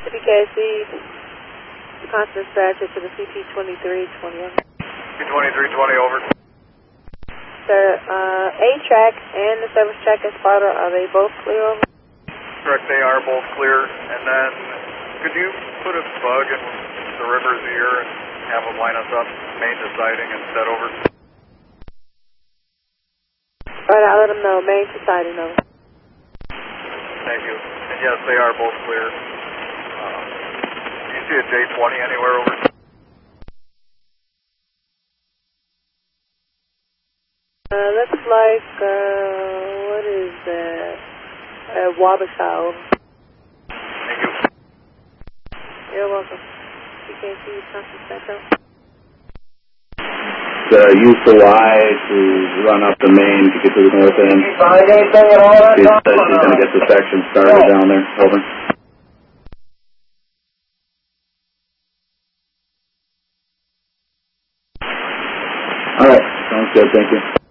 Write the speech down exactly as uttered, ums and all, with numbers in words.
City K C, constant dispatcher to the C P twenty-three twenty. C P twenty-three twenty, over. Sir, uh, A-Track and the service track and spotter, are they both clear over? Correct, they are both clear. And then, could you put a bug in the river's ear and have them line us up, main to siding and set over? Alright, I'll let them know. Main to siding over. Thank you. And yes, they are both clear. Uh, do you see a J twenty anywhere, over? Uh, looks like, uh, what is that? Uh, Wabasha, over. Thank you. You're welcome. C K C, constant dispatcher. Uh, use the Y to run up the main to get to the north end. She's, uh, she's going to get the section started down there. Over. All right. Sounds good. Thank you.